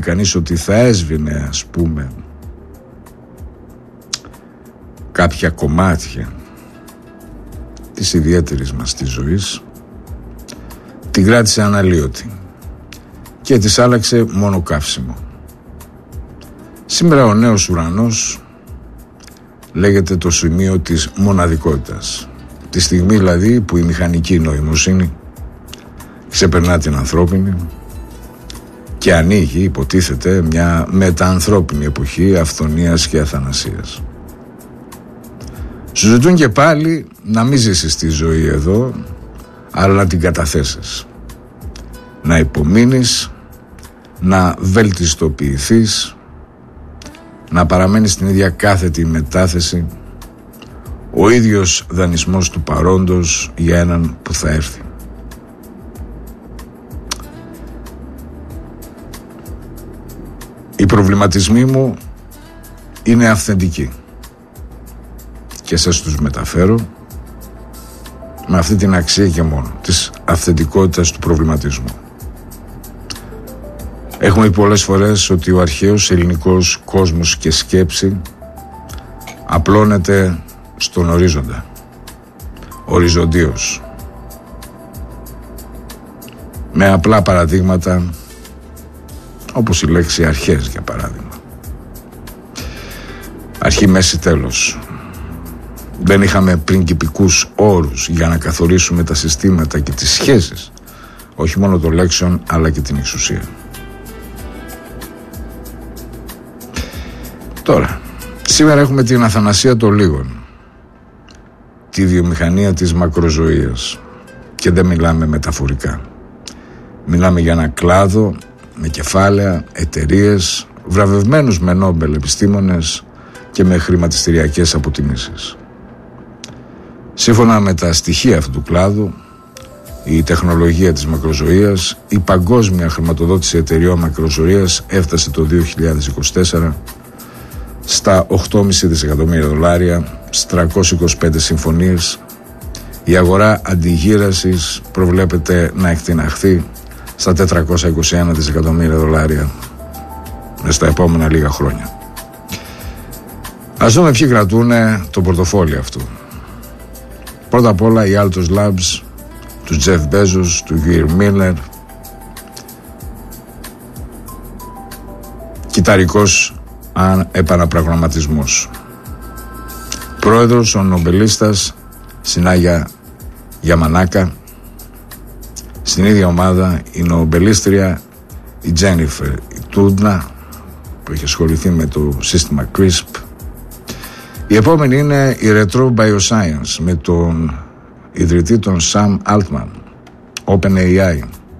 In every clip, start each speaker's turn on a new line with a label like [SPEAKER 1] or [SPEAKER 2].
[SPEAKER 1] κανείς ότι θα έσβηνε, ας πούμε, κάποια κομμάτια της ιδιαίτερης μας της ζωής, την κράτησε αναλύωτη και της άλλαξε μόνο καύσιμο. Σήμερα ο νέος ουρανός λέγεται το σημείο της μοναδικότητας, τη στιγμή δηλαδή που η μηχανική νοημοσύνη ξεπερνά την ανθρώπινη και ανοίγει, υποτίθεται, μια μεταανθρώπινη εποχή αυθονίας και αθανασίας. Σου ζητούν και πάλι να μην ζήσεις τη ζωή εδώ, αλλά να την καταθέσεις, να υπομείνεις, να βελτιστοποιηθείς, να παραμένεις στην ίδια κάθετη μετάθεση, ο ίδιος δανεισμός του παρόντος για έναν που θα έρθει. Οι προβληματισμοί μου είναι αυθεντικοί και σας τους μεταφέρω με αυτή την αξία και μόνο της αυθεντικότητας του προβληματισμού. Έχουμε πει πολλές φορές ότι ο αρχαίος ελληνικός κόσμος και σκέψη απλώνεται στον ορίζοντα, οριζοντίως, με απλά παραδείγματα όπως η λέξη αρχές, για παράδειγμα. Αρχή, μέση, τέλος. Δεν είχαμε πριγκιπικούς όρους για να καθορίσουμε τα συστήματα και τις σχέσεις, όχι μόνο των λέξεων αλλά και την εξουσία. Τώρα, σήμερα έχουμε την αθανασία των λίγων, τη βιομηχανία της μακροζωίας, και δεν μιλάμε μεταφορικά. Μιλάμε για ένα κλάδο με κεφάλαια, εταιρείες, βραβευμένους με Νόμπελ επιστήμονες και με χρηματιστηριακές αποτιμήσεις. Σύμφωνα με τα στοιχεία αυτού του κλάδου, η τεχνολογία της μακροζωίας, η παγκόσμια χρηματοδότηση εταιρεών μακροζωίας έφτασε το 2024 στα $8,5 δισεκατομμύρια, 325 συμφωνίες. Η αγορά αντιγύρασης προβλέπεται να εκτιναχθεί στα $421 δισεκατομμύρια μες στα επόμενα λίγα χρόνια. Ας δούμε ποιοι κρατούν το πορτοφόλι αυτού. Πρώτα απ' όλα η Altos Labs, του Jeff Bezos, του Gary Miller. Κυταρικός επαναπραγραμματισμός. Πρόεδρος ο νομπελίστας Σινάγια Γιαμανάκα. Στην ίδια ομάδα η νομπελίστρια η Τζένιφερ Τούντνα, που έχει ασχοληθεί με το σύστημα CRISP. Η επόμενη είναι η Retro Bioscience με τον ιδρυτή των Sam Altman, OpenAI.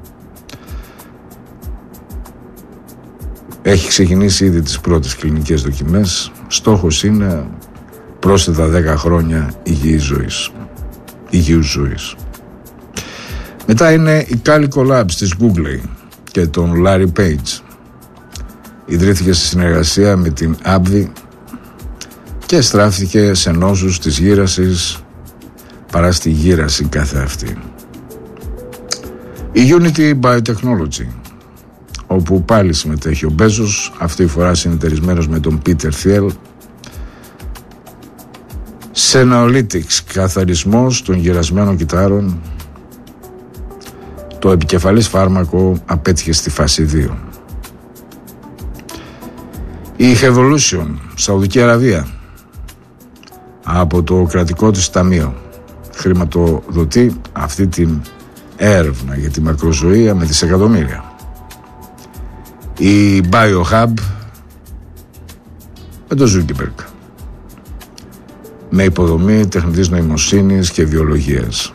[SPEAKER 1] Έχει ξεκινήσει ήδη τις πρώτες κλινικές δοκιμές. Στόχος είναι πρόσθετα 10 χρόνια υγιούς ζωής. Μετά είναι η Calico Labs της Google και τον Larry Page. Ιδρύθηκε σε συνεργασία με την AbbVie και στράφθηκε σε νόσους της γύρασης παρά στη γύραση κάθε αυτή. Η Unity Biotechnology, όπου πάλι συμμετέχει ο Μπέζος, αυτή τη φορά συνεταιρισμένος με τον Peter Thiel. Senolytics, καθαρισμός των γυρασμένων κυτάρων. Το επικεφαλής φάρμακο απέτυχε στη φάση 2. Η Evolution, Σαουδική Αραβία, από το κρατικό της ταμείο, χρηματοδοτεί αυτή την έρευνα για τη μακροζωία με δισεκατομμύρια. Η BioHub με το Zuckerberg, με υποδομή τεχνητής νοημοσύνης και βιολογίας,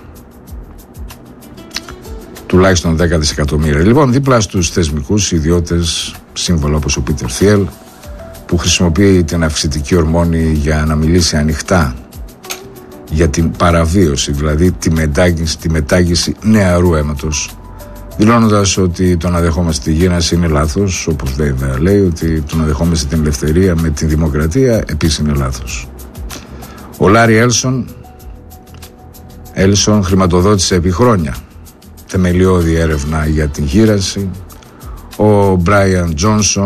[SPEAKER 1] τουλάχιστον 10 δισεκατομμύρια. Λοιπόν, δίπλα στους θεσμικούς ιδιώτες σύμβολα όπως ο Peter Thiel, που χρησιμοποιεί την αυξητική ορμόνη για να μιλήσει ανοιχτά για την παραβίωση, δηλαδή τη μετάγγιση νεαρού αίματος, δηλώνοντας ότι το να δεχόμαστε τη γύρανση είναι λάθος, όπως βέβαια λέει ότι το να δεχόμαστε την ελευθερία με τη δημοκρατία επίσης είναι λάθος. Ο Λάρι Έλσον χρηματοδότησε επί χρόνια θεμελιώδη έρευνα για την γύρανση, ο Μπράιαν Τζόνσον,